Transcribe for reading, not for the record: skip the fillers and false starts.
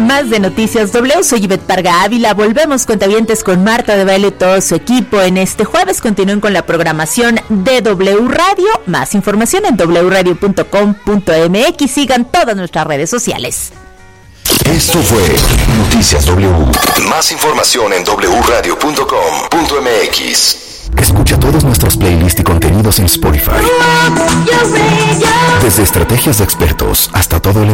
más de Noticias W. Soy Ivette Parga Ávila. Volvemos, cuentavientes, con Marta de Baile y todo su equipo en este jueves. Continúen con la programación de W Radio. Más información en wradio.com.mx. Sigan todas nuestras redes sociales. Esto fue Noticias W. Más información en wradio.com.mx. Escucha todos nuestros playlists y contenidos en Spotify. Desde estrategias de expertos hasta todo el